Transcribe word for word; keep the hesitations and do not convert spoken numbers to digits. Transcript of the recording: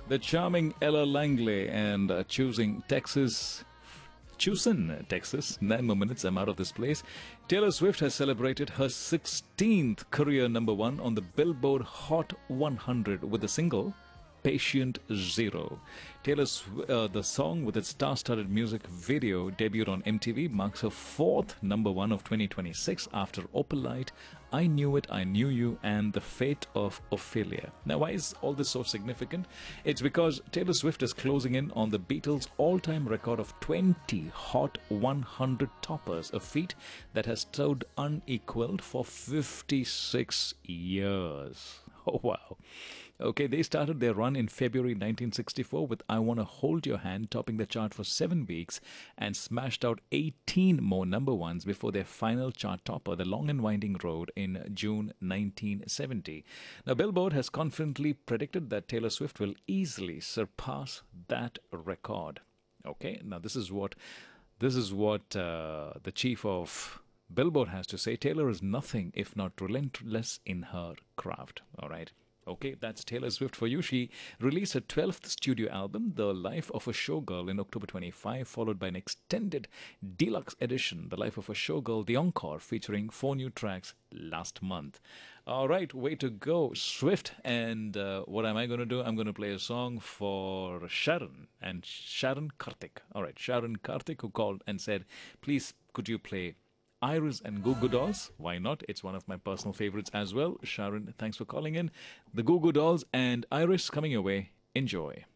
The charming Ella Langley and uh, choosing Texas. Tucson, Texas. Nine more minutes, I'm out of this place. Taylor Swift has celebrated her sixteenth career number one on the Billboard Hot one hundred with the single Patient Zero. Taylor's uh, the song with its star-studded music video debuted on M T V marks her fourth number one of twenty twenty-six after Opalite, I Knew It, I Knew You, and The Fate of Ophelia. Now, why is all this so significant? It's because Taylor Swift is closing in on the Beatles' all-time record of twenty Hot one hundred toppers, a feat that has stood unequaled for fifty-six years. Oh, wow. Okay, they started their run in February nineteen sixty-four with I Wanna Hold Your Hand topping the chart for seven weeks and smashed out eighteen more number ones before their final chart topper, The Long and Winding Road, in June nineteen seventy. Now, Billboard has confidently predicted that Taylor Swift will easily surpass that record. Okay, now this is what this is what uh, the chief of Billboard has to say. Taylor is nothing if not relentless in her craft. All right. Okay, that's Taylor Swift for you. She released her twelfth studio album, The Life of a Showgirl, in October twenty-fifth, followed by an extended deluxe edition, The Life of a Showgirl, The Encore, featuring four new tracks last month. All right, way to go, Swift. And uh, what am I going to do? I'm going to play a song for Sharon and Sharon Karthik. All right, Sharon Karthik, who called and said, please, could you play Iris and Goo Goo Dolls? Why not? It's one of my personal favorites as well. Sharon, thanks for calling in. The Goo Goo Dolls and Iris coming your way. Enjoy.